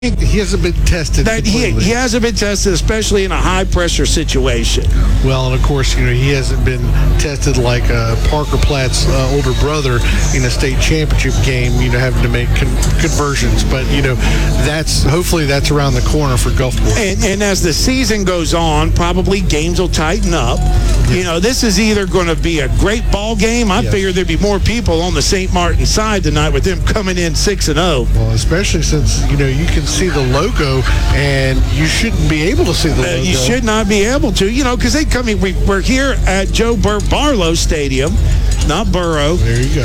He hasn't been tested. He hasn't been tested, especially in a high-pressure situation. Well, and of course, he hasn't been tested like Parker Platt's older brother in a state championship game, having to make conversions. But, hopefully that's around the corner for Gulfport. And as the season goes on, probably games will tighten up. This is either going to be a great ball game. I figure there'd be more people on the St. Martin side tonight with them coming in 6-0. Well, especially since, you can see the logo, and you shouldn't be able to see the logo. You should not be able to, because they come in. We're here at Joe Barlow Stadium, not Burrow. There you go.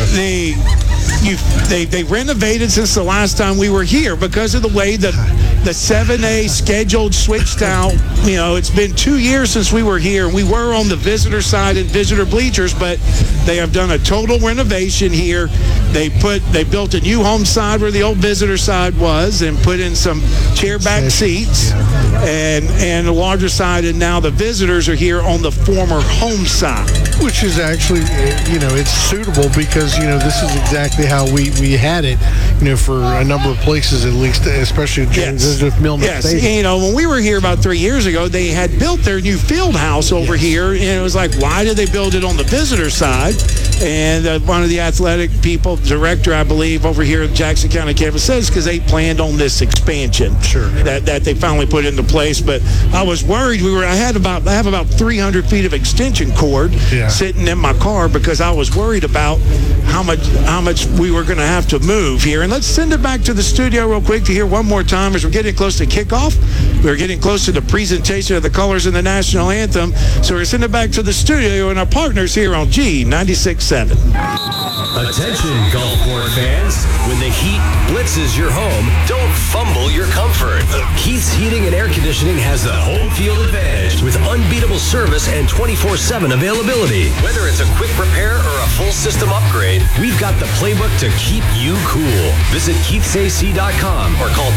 They renovated since the last time we were here because of the way the 7A scheduled switched out. It's been 2 years since we were here. We were on the visitor side and visitor bleachers, but they have done a total renovation here. They built a new home side where the old visitor side was and put in some chair back seats and a larger side, and now the visitors are here on the former home side. Which is actually, it's suitable because, this is exactly how we had it, for a number of places at least, especially with Milner Stadium. When we were here about 3 years ago, they had built their new field house over here, and it was like, why did they build it on the visitor side? And one of the athletic people, director, I believe, over here at Jackson County campus says because they planned on this expansion that they finally put into place. But I was worried. I have about 300 feet of extension cord sitting in my car because I was worried about how much we were going to have to move here. And let's send it back to the studio real quick to hear one more time as we're getting close to kickoff. We're getting close to the presentation of the colors in the national anthem. So we're sending it back to the studio and our partners here on G96.7. Attention, Gulfport fans. When the heat blitzes your home, don't fumble your comfort. Keith's Heating and Air Conditioning has the home field advantage with unbeatable service and 24/7 availability. Whether it's a quick repair or a full system upgrade, we've got the playbook to keep you cool. Visit KeithsAC.com or call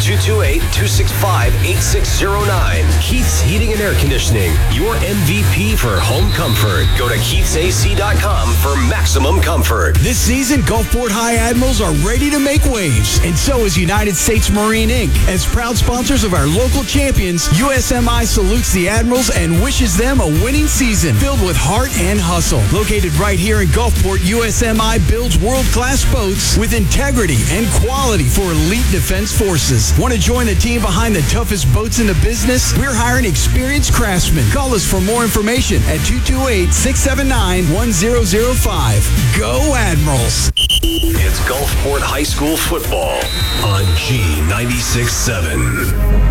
228-265-8609. Keith's Heating and Air Conditioning, your MVP for home comfort. Go to KeithsAC.com for maximum comfort. This season, Gulfport High Admirals are ready to make waves, and so is United States Marine Inc. As proud sponsors of our local champions, USMI salutes the Admirals and wishes them a winning season filled with heart and hustle. Located right here in Gulfport, USMI builds world-class boats with integrity and quality for elite defense forces. Want to join the team behind the toughest boats in the business? We're hiring experienced craftsmen. Call us for more information at 228-679-1005. Go Admirals! It's Gulfport High School football on G96.7.